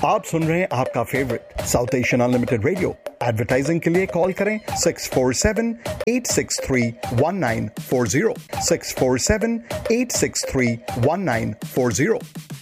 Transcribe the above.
आप सुन रहे हैं आपका favourite south Asian unlimited radio. Advertising के लिए कॉल करें 647-863-1940, 647-863-1940।